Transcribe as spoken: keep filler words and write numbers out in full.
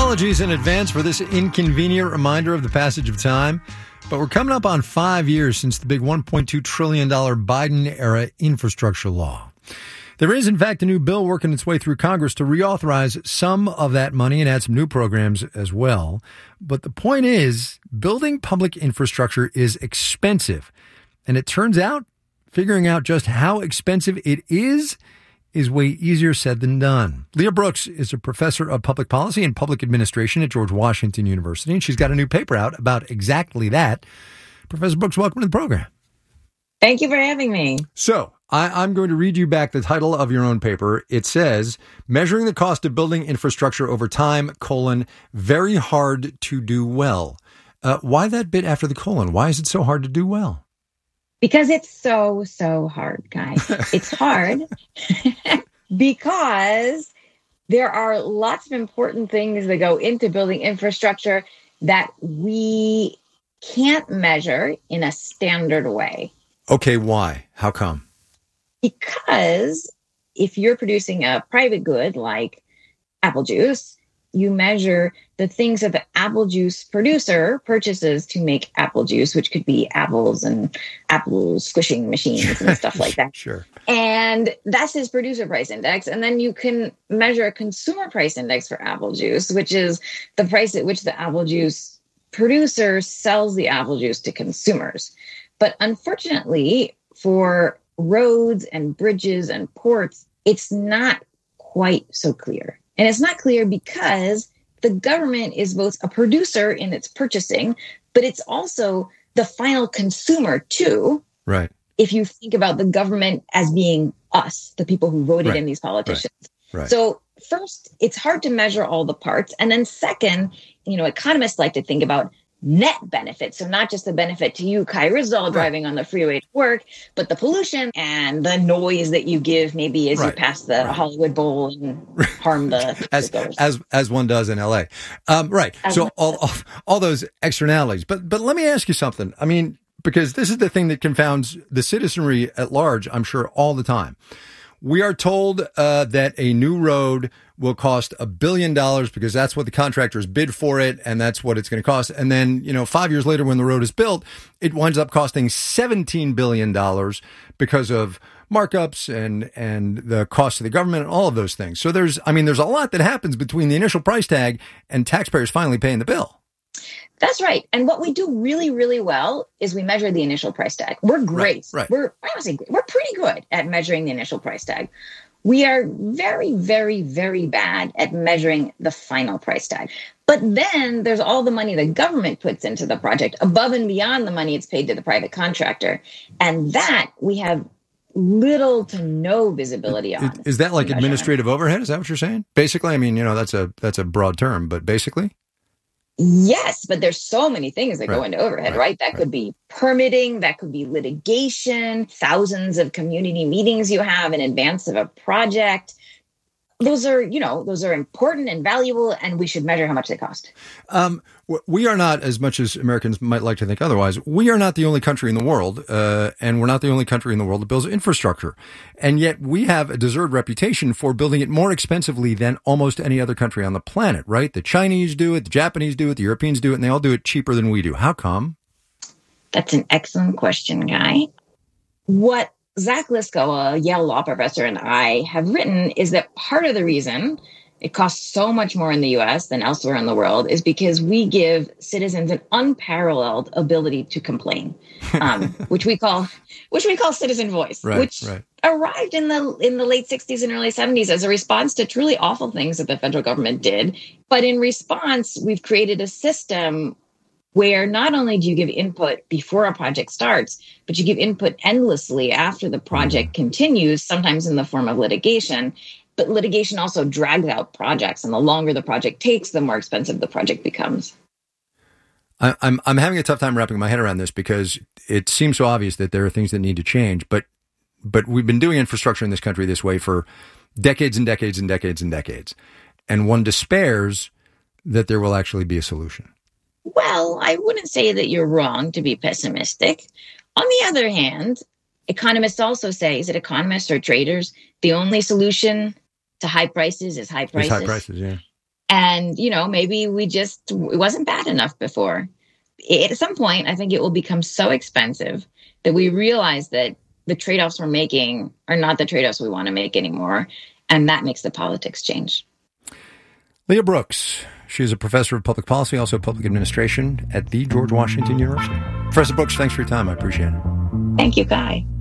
Apologies in advance for this inconvenient reminder of the passage of time, but we're coming up on five years since the big one point two trillion dollars Biden-era infrastructure law. There is, in fact, a new bill working its way through Congress to reauthorize some of that money and add some new programs as well. But the point is, building public infrastructure is expensive. And it turns out, figuring out just how expensive it is is way easier said than done. Leah Brooks is a professor of public policy and public administration at George Washington University, and she's got a new paper out about exactly that. Professor Brooks, welcome to the program. Thank you for having me. So I, I'm going to read you back the title of your own paper. It says, Measuring the Cost of Building Infrastructure Over Time, colon, very hard to do well. Uh, why that bit after the colon? Why is it so hard to do well? Because it's so, so hard, guys. It's hard because there are lots of important things that go into building infrastructure that we can't measure in a standard way. Okay, why? How come? Because if you're producing a private good like apple juice, you measure the things that the apple juice producer purchases to make apple juice, which could be apples and apple squishing machines and stuff like that. Sure. And that's his producer price index. And then you can measure a consumer price index for apple juice, which is the price at which the apple juice producer sells the apple juice to consumers. But unfortunately, for roads and bridges and ports, it's not quite so clear. And it's not clear because the government is both a producer in its purchasing, but it's also the final consumer too. Right. If you think about the government as being us, the people who voted right. in these politicians. Right. Right. So first, it's hard to measure all the parts. And then second, you know, economists like to think about net benefit. So not just the benefit to you, Kai Rizal, right. driving on the freeway to work, but the pollution and the noise that you give maybe as right. you pass the right. Hollywood Bowl and harm the as as as one does in L A. Um, right. As so all, all all those externalities. But but let me ask you something. I mean, because this is the thing that confounds the citizenry at large, I'm sure, all the time. We are told uh, that a new road will cost a billion dollars because that's what the contractors bid for it, and that's what it's going to cost. And then, you know, five years later when the road is built, it winds up costing seventeen billion dollars because of markups and and the cost of the government and all of those things. So there's, I mean, there's a lot that happens between the initial price tag and taxpayers finally paying the bill. That's right. And what we do really, really well is we measure the initial price tag. We're great. Right, right. We're, I don't say great. We're pretty good at measuring the initial price tag. We are very, very, very bad at measuring the final price tag. But then there's all the money the government puts into the project above and beyond the money it's paid to the private contractor. And that we have little to no visibility on. Is that like administrative overhead? Is that what you're saying? Basically, I mean, you know, that's a that's a broad term, but basically? Yes, but there's so many things that right. go into overhead, right? right? That right. could be permitting, that could be litigation, thousands of community meetings you have in advance of a project. Those are, you know, those are important and valuable, and we should measure how much they cost. Um, we are not, as much as Americans might like to think otherwise, we are not the only country in the world, uh, and we're not the only country in the world that builds infrastructure. And yet we have a deserved reputation for building it more expensively than almost any other country on the planet, right? The Chinese do it, the Japanese do it, the Europeans do it, and they all do it cheaper than we do. How come? That's an excellent question, Guy. What Zach Lisko, a Yale law professor, and I have written is that part of the reason it costs so much more in the U S than elsewhere in the world is because we give citizens an unparalleled ability to complain, um, which we call which we call citizen voice, right, which right. arrived in the in the late sixties and early seventies as a response to truly awful things that the federal government did. But in response, we've created a system where not only do you give input before a project starts, but you give input endlessly after the project continues, sometimes in the form of litigation. But litigation also drags out projects, and the longer the project takes, the more expensive the project becomes. I, I'm I'm having a tough time wrapping my head around this because it seems so obvious that there are things that need to change, but but we've been doing infrastructure in this country this way for decades and decades and decades and decades, and one despairs that there will actually be a solution. Well, I wouldn't say that you're wrong to be pessimistic. On the other hand, economists also say, is it economists or traders, the only solution to high prices is high prices? It's high prices, yeah. And, you know, maybe we just, it wasn't bad enough before. At some point, I think it will become so expensive that we realize that the trade-offs we're making are not the trade-offs we want to make anymore. And that makes the politics change. Leah Brooks. She is a professor of public policy, also public administration at the George Washington University. Professor Brooks, thanks for your time. I appreciate it. Thank you, Guy.